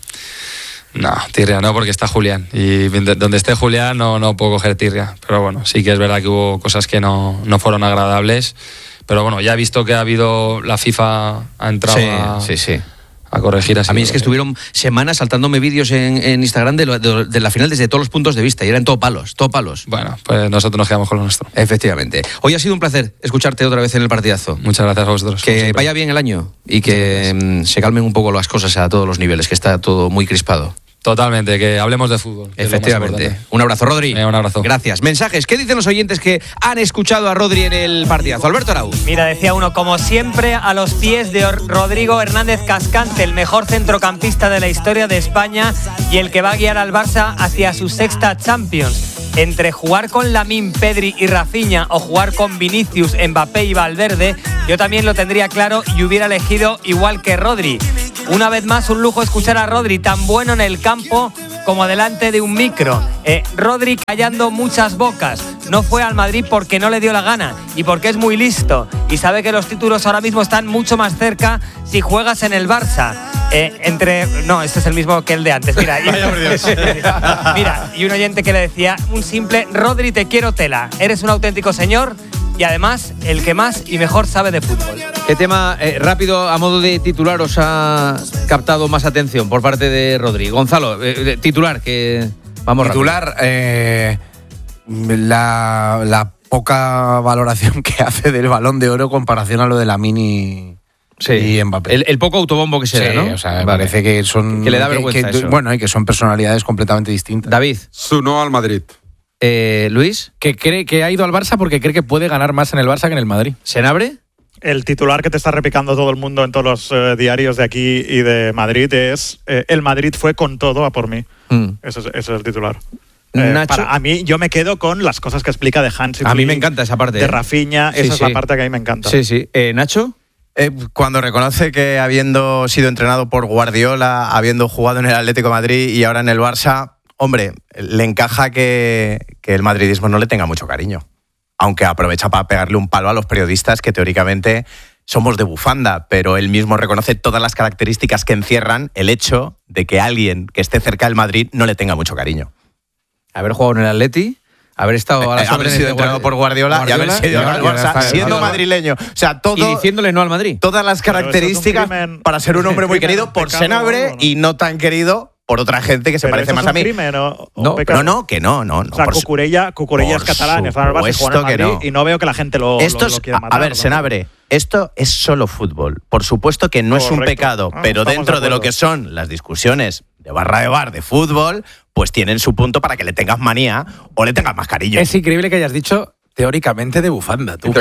No, tirria no, porque está Julián. Y donde esté Julián no, no puedo coger tirria. Pero bueno, sí que es verdad que hubo cosas que no, no fueron agradables. Pero bueno, ya he visto que ha habido... La FIFA ha entrado a, sí, sí. a corregir así. A mí es que estuvieron semanas saltándome vídeos en, en Instagram de, lo- de- de la final desde todos los puntos de vista y eran todo palos, todo palos. Bueno, pues nosotros nos quedamos con lo nuestro. Efectivamente. Hoy ha sido un placer escucharte otra vez en el partidazo. Muchas gracias a vosotros. como Que siempre. vaya bien el año y que mm, se calmen un poco las cosas a todos los niveles, que está todo muy crispado. Totalmente, que hablemos de fútbol. que es lo más Efectivamente. importante. Un abrazo, Rodri. Venga, un abrazo. Gracias. Mensajes. ¿Qué dicen los oyentes que han escuchado a Rodri en el partidazo? Alberto Arau. Mira, decía uno, como siempre, a los pies de Or- Rodrigo Hernández Cascante, el mejor centrocampista de la historia de España y el que va a guiar al Barça hacia su sexta Champions. Entre jugar con Lamine, Pedri y Rafinha o jugar con Vinicius, Mbappé y Valverde, yo también lo tendría claro y hubiera elegido igual que Rodri. Una vez más, un lujo escuchar a Rodri, tan bueno en el campo como delante de un micro. Eh, Rodri callando muchas bocas. No fue al Madrid porque no le dio la gana y porque es muy listo y sabe que los títulos ahora mismo están mucho más cerca si juegas en el Barça. Eh, entre no, este es el mismo que el de antes. Mira, y, mira, y un oyente que le decía un simple: Rodri, te quiero tela. Eres un auténtico señor y además el que más y mejor sabe de fútbol. ¿Qué tema eh, rápido a modo de titular os ha captado más atención por parte de Rodri? Gonzalo, eh, titular que vamos titular eh, la, la poca valoración que hace del Balón de Oro en comparación a lo de Lamine sí. y Mbappé. El, el poco autobombo que se da, sí, ¿no? O sea, me vale. parece que son que le da vergüenza que, que, eso. Bueno, y que son personalidades completamente distintas. David. Su no al Madrid. Eh, Luis. Que cree que ha ido al Barça porque cree que puede ganar más en el Barça que en el Madrid. ¿Senabre? El titular que te está repicando todo el mundo en todos los eh, diarios de aquí y de Madrid es eh, el Madrid fue con todo a por mí. Mm. Ese, es, ese es el titular. Eh, para, a mí, yo me quedo con las cosas que explica de Hansi. A mí me encanta esa parte. De Rafinha, sí, esa sí. es la parte que a mí me encanta. Sí, sí. Eh, ¿Nacho? Eh, cuando reconoce que habiendo sido entrenado por Guardiola, habiendo jugado en el Atlético de Madrid y ahora en el Barça, hombre, le encaja que, que el madridismo no le tenga mucho cariño. Aunque aprovecha para pegarle un palo a los periodistas que teóricamente somos de bufanda, pero él mismo reconoce todas las características que encierran el hecho de que alguien que esté cerca del Madrid no le tenga mucho cariño. Haber jugado en el Atleti, haber estado a las haber sido entrenado por Guardiola, Guardiola y haber sido al Barça, siendo madrileño. O sea, todo, y diciéndole no al Madrid. Todas las características para ser un hombre muy querido por Senabre y no tan querido por otra gente que se pero parece eso más es un a mí. Crimen, ¿o, o no, pecado? no, no, que no, no. no o sea, por Cucurella, Cucurella es catalán, es al Barça y juega en Madrid no. y no veo que la gente lo, esto lo, es, lo quiera matar. A ver, ¿no? Senabre, esto es solo fútbol. Por supuesto que no Correcto. es un pecado, ah, pero dentro de, de lo que son las discusiones de barra de bar de fútbol, pues tienen su punto para que le tengas manía o le tengas más cariño. Es increíble que hayas dicho teóricamente de bufanda, tú.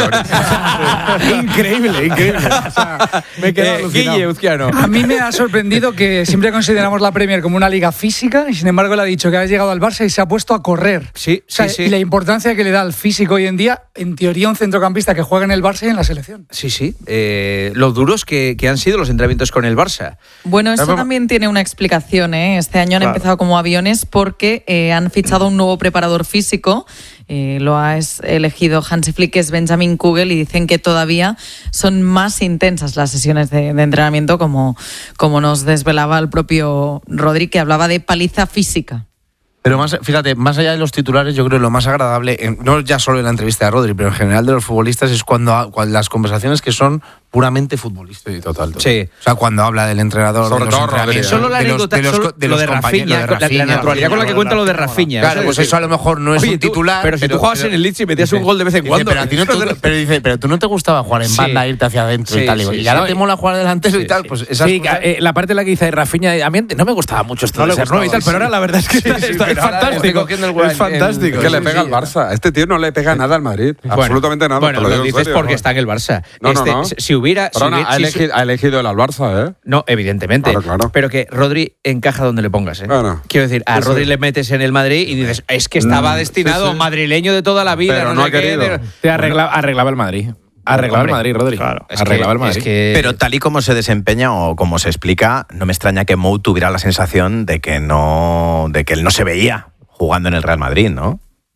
increíble, increíble. O sea, me he quedado eh, alucinado. Guille Uzquiano. A mí me ha sorprendido que siempre consideramos la Premier como una liga física y sin embargo le ha dicho que ha llegado al Barça y se ha puesto a correr. Sí, o sea, sí, sí. Y la importancia que le da al físico hoy en día, en teoría un centrocampista que juega en el Barça y en la selección. Sí, sí. Eh, los duros que, que han sido los entrenamientos con el Barça. Bueno, eso también tiene una explicación, ¿eh? Este año han claro. empezado como aviones porque eh, han fichado un nuevo preparador físico. Eh, lo ha elegido Hansi Flick, que es Benjamin Kugel, y dicen que todavía son más intensas las sesiones de, de entrenamiento, como, como nos desvelaba el propio Rodri, que hablaba de paliza física. Pero más, fíjate, más allá de los titulares, yo creo que lo más agradable, no ya solo en la entrevista de Rodri, pero en general de los futbolistas, es cuando, cuando las conversaciones que son puramente futbolistas. Sí, total. total. Sí. O sea, cuando habla del entrenador, sobre de los todo Rodri, solo la anécdota, de los, solo de, los de Rafinha, la, la naturalidad con la que cuenta lo de Rafinha. Claro, pues eso a lo mejor no es Oye, un titular. Tú, pero si pero, tú jugabas pero, en el Leeds y metías dice, un gol de vez en dice, cuando. Pero, a ti no te, pero dice, pero tú no te gustaba jugar en sí. banda, irte hacia adentro sí, y tal. Sí, y ahora sí, te mola jugar delantero sí, y tal. Pues esas sí, cosas... eh, la parte en la que dice Rafinha, a mí no me gustaba mucho esto de ser nuevo y tal, pero ahora la verdad es que es fantástico. Es fantástico. Que le pega al Barça. Este tío no le pega nada al Madrid. Absolutamente nada. Bueno, lo dices porque está en el Barça. No, no, no. Si hubiera... Ha elegido el al Barça, ¿eh? No, evidentemente. Claro, claro. Pero que Rodri encaja donde le pongas, ¿eh? Claro. Quiero decir, a Rodri le metes en el Madrid y dices, es que estaba destinado sí, sí. madrileño de toda la vida. Pero no, no sé ha querido. Qué, Te arreglaba, arreglaba el Madrid. Arreglaba el Madrid, Rodri. Claro. Arreglaba el Madrid. Es que... Pero tal y como se desempeña o como se explica, no me extraña que Mou tuviera la sensación de que no, de que él no se veía jugando en el Real Madrid, ¿no?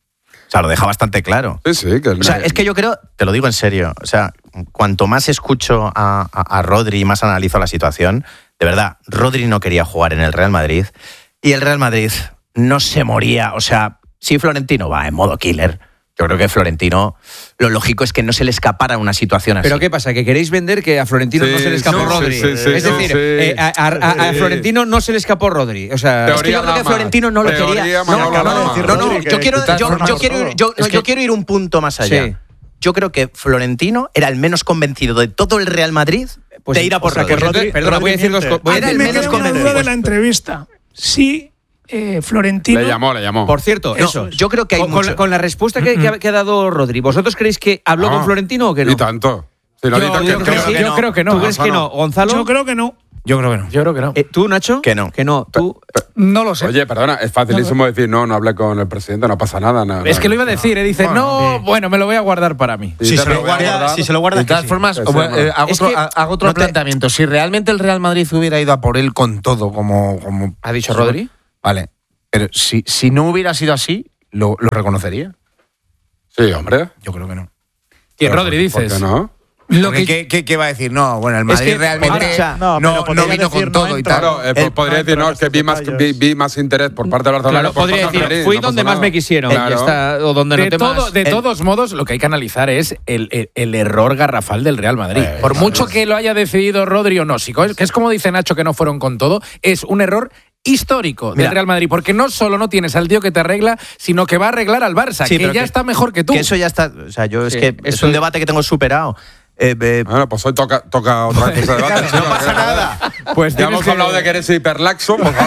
O sea, lo deja bastante claro. Sí, sí. Que o sea, es que yo creo, te lo digo en serio, o sea, cuanto más escucho a, a, a Rodri y más analizo la situación, de verdad, Rodri no quería jugar en el Real Madrid y el Real Madrid no se moría. O sea, si Florentino va en modo killer, yo creo que Florentino, lo lógico es que no se le escapara una situación así. ¿Pero qué pasa? ¿Que queréis vender que a Florentino sí, no se le escapó no, Rodri? Sí, sí, es decir, sí. eh, a, a, a Florentino no se le escapó Rodri. O sea, es que yo creo que Florentino no lo quería. No, no, no, no, no, yo quiero, yo, yo quiero ir, yo, yo quiero ir un punto más allá. Sí. Yo creo que Florentino era el menos convencido de todo el Real Madrid pues, de ir a por o sea, Rodri. Que Rodri. Perdona, voy a decir dos cosas. Era el menos convencido de la entrevista. Sí. Eh, Florentino. Le llamó, le llamó. Por cierto, no, eso. Yo creo que hay con, mucho. Con, la, con la respuesta que, que, ha, que ha dado Rodri, ¿vosotros creéis que habló no, con Florentino o que no? Y tanto. Si lo yo, yo, yo, que creo, no. que yo no. creo que no. ¿Tú crees que no? ¿Gonzalo? Yo creo que no. Yo creo que no. Yo creo que no. Eh, ¿Tú, Nacho? Que no. Que no. ¿Tú? No lo sé. Oye, perdona, es facilísimo no, no. decir, no, no hablé con el presidente, no pasa nada. No, es no, que lo iba a decir, ¿eh? Dice, bueno, no, sí. bueno, me lo voy a guardar para mí. Si se, lo guarda, si se lo guarda, de todas sí. formas, sí, bueno, eh, hago es otro, que hago otro no te... planteamiento. Si realmente el Real Madrid hubiera ido a por él con todo, como... como ¿Ha dicho Rodri? Vale. Pero si, si no hubiera sido así, ¿lo, lo reconocería? Sí, hombre. Yo creo que no. ¿Quién, Rodri, dices? ¿Por qué no? Lo que, ¿Qué, qué, ¿Qué va a decir? No, bueno, el Madrid es que, realmente ahora, no, no, no, pero no podría vino decir, con todo no y entra. tal. Claro, eh, El- podría decir, no, es que vi más, vi, vi más interés por parte del Barcelona. Claro, por podría parte del decir, Madrid, fui no donde pasa más nada. me quisieron. Claro. Ya está, o donde de, noté todo, más. de el- todos modos, lo que hay que analizar es el, el, el error garrafal del Real Madrid. Eh, Por claro. mucho que lo haya decidido Rodri o no, si co- que es como dice Nacho que no fueron con todo, es un error histórico Mira. del Real Madrid, porque no solo no tienes al tío que te arregla, sino que va a arreglar al Barça, Sí, que pero ya que- está mejor que tú. Que eso ya está. O sea, yo es Sí, que es eso un es- debate que tengo superado. Eh, eh, Bueno, pues hoy toca, toca otra cosa de debate. no pasa nada. Pues Ya tienes hemos que- hablado de que eres hiperlaxo. Pues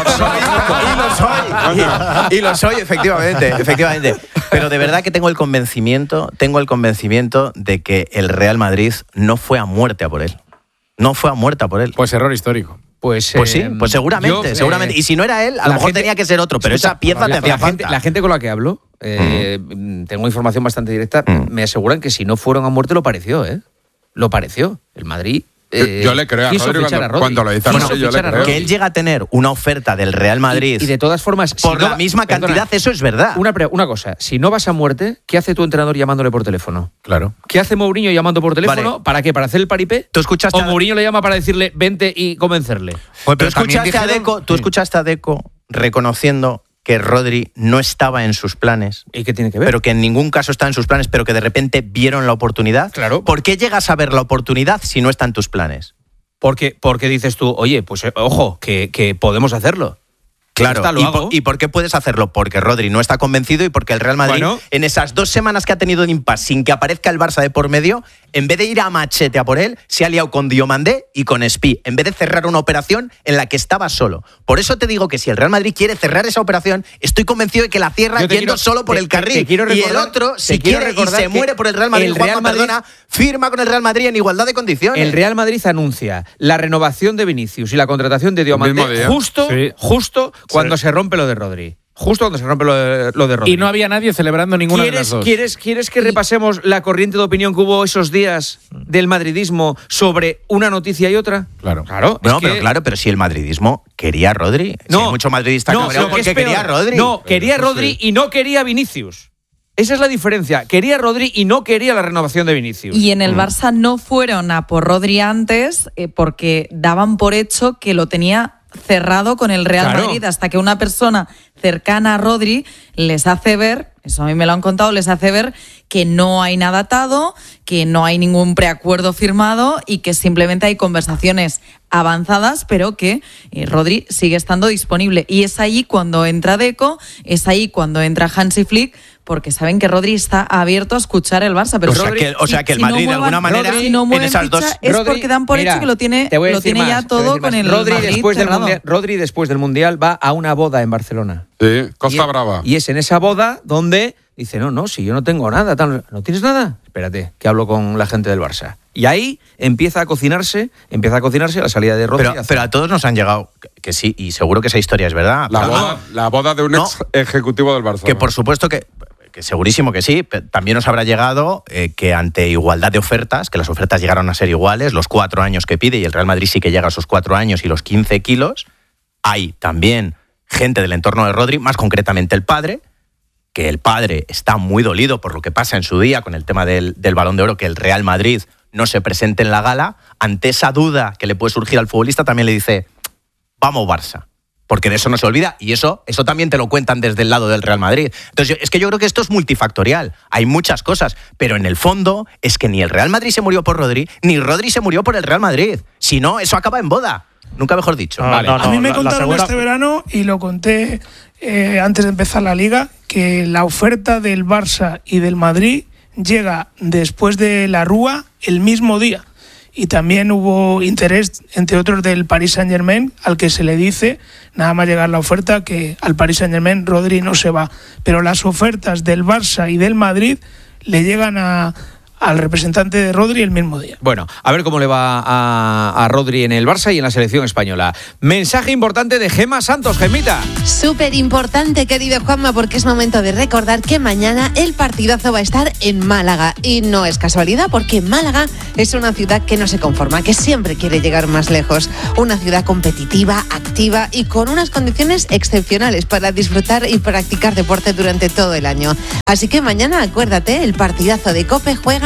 y lo soy. Y, y lo soy, efectivamente, efectivamente. Pero de verdad que tengo el convencimiento, tengo el convencimiento de que el Real Madrid no fue a muerte a por él. No fue a muerte a por él. Pues error histórico. Pues, Pues sí, eh, pues seguramente, yo, seguramente. eh, Y si no era él, a la lo mejor gente- tenía que ser otro, pero Escucha, esa pieza te la, hacía la gente, falta. la gente con la que hablo, eh, tengo información bastante directa, me aseguran que si no fueron a muerte lo pareció, ¿eh? Lo pareció. El Madrid. eh, Yo le creo a quiso Rodri fichar cuando- a Rodri. cuando lo dice Quiso así, yo le fichar a creo. Rodri. Que él llega a tener una oferta del Real Madrid Y, y de todas formas, si por no la va- misma perdona, cantidad, eso es verdad. Una, pre- una cosa, si no vas a muerte, ¿qué hace tu entrenador llamándole por teléfono? Claro. ¿Qué hace Mourinho llamando por teléfono? Vale. ¿Para qué? ¿Para hacer el paripé? Tú escuchaste ¿O a- Mourinho le llama para decirle vente y convencerle? Tú pero también escuchaste, a dijeron- Deco, tú Sí. escuchaste a Deco reconociendo que Rodri no estaba en sus planes, ¿Y qué tiene que ver? pero que en ningún caso está en sus planes, pero que de repente vieron la oportunidad. Claro. ¿Por qué llegas a ver la oportunidad si no está en tus planes? Porque, porque dices tú, oye, pues eh, ojo, que, que podemos hacerlo. Claro, Ya está, lo ¿Y, hago. por, ¿y por qué puedes hacerlo? Porque Rodri no está convencido y porque el Real Madrid, Bueno. en esas dos semanas que ha tenido de impasse sin que aparezca el Barça de por medio, en vez de ir a machete a por él, se ha liado con Diomandé y con Espí, en vez de cerrar una operación en la que estaba solo. Por eso te digo que si el Real Madrid quiere cerrar esa operación, estoy convencido de que la cierra Yo te yendo quiero- solo por te- el te- carril. te quiero y el recordar- otro, te si quiero quiere y recordar se que muere por el Real Madrid, el Real Juanma, Madrid- perdona, firma con el Real Madrid en igualdad de condiciones. El Real Madrid anuncia la renovación de Vinicius y la contratación de mismo Diomandé día. justo, Sí. justo cuando se rompe lo de Rodri. Justo cuando se rompe lo de, lo de Rodri. Y no había nadie celebrando ninguna de las ¿Quieres, dos. ¿quieres, ¿Quieres que repasemos la corriente de opinión que hubo esos días del madridismo sobre una noticia y otra? Claro. Claro. No, es pero que- claro, pero si el madridismo quería a Rodri. Si hay mucho madridista no, cabreado lo que es porque peor, quería a Rodri. No, quería a eso Rodri sí. y no quería a Vinicius. Esa es la diferencia. Quería a Rodri y no quería la renovación de Vinicius. Y en el Barça no fueron a por Rodri antes eh, porque daban por hecho que lo tenía cerrado con el Real Claro. Madrid hasta que una persona cercana a Rodri les hace ver, eso a mí me lo han contado, les hace ver que no hay nada atado, que no hay ningún preacuerdo firmado y que simplemente hay conversaciones avanzadas, pero que eh, Rodri sigue estando disponible. Y es ahí cuando entra Deco, es ahí cuando entra Hansi Flick, porque saben que Rodri está abierto a escuchar el Barça. Pero O sea Rodri- que- o sea que el si no Madrid, de muevan- alguna manera, Rodri, si no en mueven esas dos- ficha, es Rodri, porque dan por mira, hecho que lo tiene, te voy a lo decir tiene más, ya te voy a todo decir con más. el Rodri Madrid después del cerrado. mundial, Rodri después del Mundial va a una boda en Barcelona. Sí, Costa y, Brava. Y es en esa boda donde dice, no, no, si yo no tengo nada. Tal. ¿No tienes nada? Espérate, que hablo con la gente del Barça. Y ahí empieza a cocinarse, empieza a cocinarse la salida de Rodri. Pero, pero a todos nos han llegado, que, que sí, y seguro que esa historia es verdad. La pero- boda, la boda de un No. ex ejecutivo del Barça. Que por supuesto que, que segurísimo que sí, pe- también nos habrá llegado eh, que ante igualdad de ofertas, que las ofertas llegaron a ser iguales, los cuatro años que pide, y el Real Madrid sí que llega a esos cuatro años y los quince kilos, hay también gente del entorno de Rodri, más concretamente el padre, que el padre está muy dolido por lo que pasa en su día con el tema del, del Balón de Oro, que el Real Madrid no se presente en la gala. Ante esa duda que le puede surgir al futbolista, también le dice, vamos Barça. Porque de eso no se olvida, y eso, eso también te lo cuentan desde el lado del Real Madrid. Entonces, yo- es que yo creo que esto es multifactorial. Hay muchas cosas, pero en el fondo es que ni el Real Madrid se murió por Rodri, ni Rodri se murió por el Real Madrid. Si no, eso acaba en boda. Nunca mejor dicho. No, no, no, A mí me la- la contaron segunda- este verano, y lo conté eh, antes de empezar la liga, que la oferta del Barça y del Madrid llega después de la Rúa el mismo día. Y también hubo interés, entre otros, del Paris Saint-Germain, al que se le dice, nada más llegar la oferta, que al Paris Saint-Germain Rodri no se va. Pero las ofertas del Barça y del Madrid le llegan a, al representante de Rodri el mismo día. Bueno, a ver cómo le va a, a Rodri en el Barça y en la selección española. Mensaje importante de Gemma Santos. Gemita. Súper importante, querido Juanma, porque es momento de recordar que mañana el partidazo va a estar en Málaga. Y no es casualidad, porque Málaga es una ciudad que no se conforma, que siempre quiere llegar más lejos. Una ciudad competitiva, activa y con unas condiciones excepcionales para disfrutar y practicar deporte durante todo el año. Así que mañana, acuérdate, el partidazo de COPE juega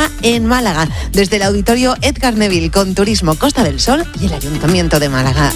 Málaga en Málaga, desde el Auditorio Edgar Neville, con Turismo Costa del Sol y el Ayuntamiento de Málaga.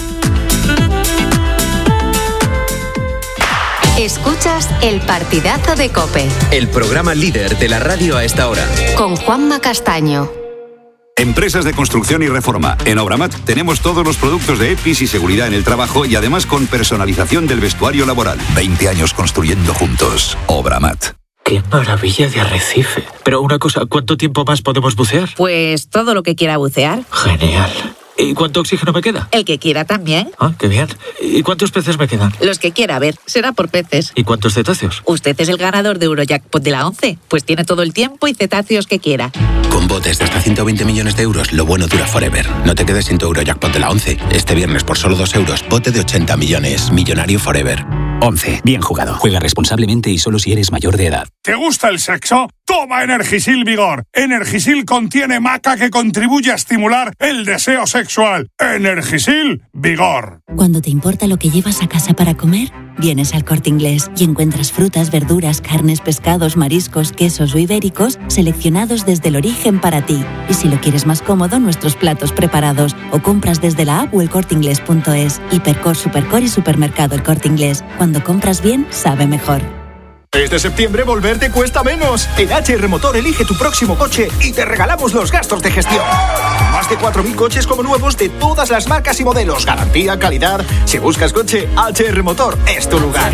Escuchas El Partidazo de COPE, el programa líder de la radio a esta hora, con Juanma Castaño. Empresas de construcción y reforma. En Obramat tenemos todos los productos de EPIs y seguridad en el trabajo y además con personalización del vestuario laboral. veinte años construyendo juntos. Obramat. ¡Qué maravilla de arrecife! Pero una cosa, ¿cuánto tiempo más podemos bucear? Pues todo lo que quiera bucear. Genial. ¿Y cuánto oxígeno me queda? El que quiera también. Ah, qué bien. ¿Y cuántos peces me quedan? Los que quiera, a ver, será por peces. ¿Y cuántos cetáceos? Usted es el ganador de Eurojackpot de la once, pues tiene todo el tiempo y cetáceos que quiera. Con botes de hasta ciento veinte millones de euros, lo bueno dura forever. No te quedes sin tu Eurojackpot de la once. Este viernes por solo dos euros, bote de ochenta millones. Millonario forever. once. Bien jugado. Juega responsablemente y solo si eres mayor de edad. ¿Te gusta el sexo? Toma Energisil Vigor. Energisil contiene maca que contribuye a estimular el deseo sexual. Energisil Vigor. Cuando te importa lo que llevas a casa para comer, vienes al Corte Inglés y encuentras frutas, verduras, carnes, pescados, mariscos, quesos o ibéricos seleccionados desde el origen para ti. Y si lo quieres más cómodo, nuestros platos preparados o compras desde la app o el corte inglés punto es. Hipercor, Supercor y Supermercado El Corte Inglés. Cuando compras bien, sabe mejor. Este septiembre volver te cuesta menos. En H R Motor elige tu próximo coche y te regalamos los gastos de gestión. Más de cuatro mil coches como nuevos de todas las marcas y modelos. Garantía, calidad. Si buscas coche, H R Motor es tu lugar.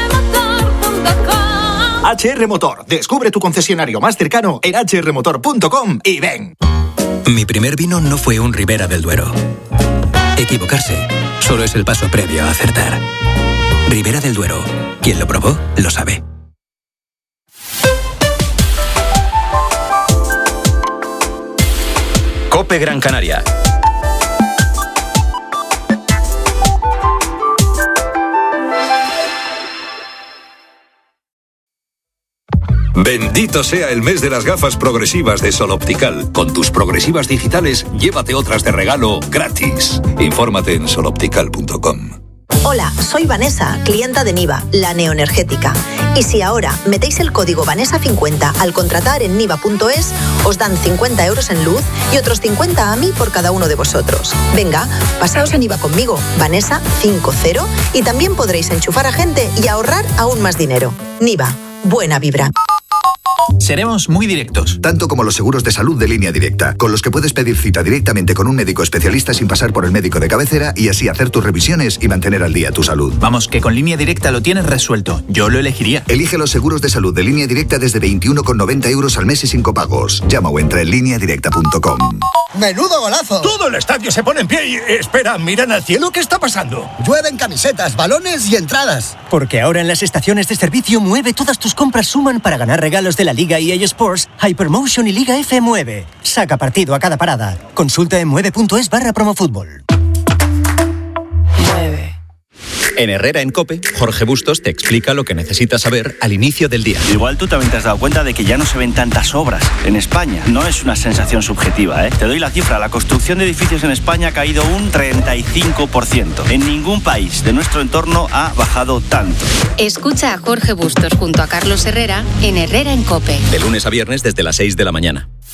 H R Motor. Descubre tu concesionario más cercano en h r motor punto com y ven. Mi primer vino no fue un Ribera del Duero. Equivocarse solo es el paso previo a acertar. Ribera del Duero. Quien lo probó, lo sabe. COPE Gran Canaria. Bendito sea el mes de las gafas progresivas de Sol Optical. Con tus progresivas digitales, llévate otras de regalo gratis. Infórmate en sol optical punto com. Hola, soy Vanessa, clienta de Niva, la neoenergética. Y si ahora metéis el código Vanessa cincuenta al contratar en niva punto es, os dan cincuenta euros en luz y otros cincuenta a mí por cada uno de vosotros. Venga, pasaos a Niva conmigo, Vanessa cincuenta, y también podréis enchufar a gente y ahorrar aún más dinero. Niva, buena vibra. Seremos muy directos. Tanto como los seguros de salud de Línea Directa, con los que puedes pedir cita directamente con un médico especialista sin pasar por el médico de cabecera y así hacer tus revisiones y mantener al día tu salud. Vamos, que con Línea Directa lo tienes resuelto. Yo lo elegiría. Elige los seguros de salud de Línea Directa desde veintiuno con noventa euros al mes y sin copagos. Llama o entra en línea directa punto com. ¡Menudo golazo! Todo el estadio se pone en pie y... Espera, ¿miran al cielo? ¿Qué está pasando? Llueven camisetas, balones y entradas. Porque ahora en las estaciones de servicio Mueve todas tus compras suman para ganar regalos de la Liga E A Sports, Hypermotion y Liga F Mueve. Saca partido a cada parada. Consulta en mueve punto es barra promofútbol. En Herrera en COPE, Jorge Bustos te explica lo que necesitas saber al inicio del día. Igual tú también te has dado cuenta de que ya no se ven tantas obras en España. No es una sensación subjetiva, ¿eh? Te doy la cifra. La construcción de edificios en España ha caído un treinta y cinco por ciento. En ningún país de nuestro entorno ha bajado tanto. Escucha a Jorge Bustos junto a Carlos Herrera en Herrera en COPE. De lunes a viernes desde las seis de la mañana.